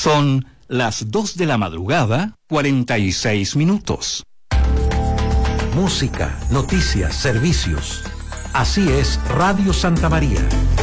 Son las 2 de la madrugada, 46 minutos. Música, noticias, servicios. Así es Radio Santa María.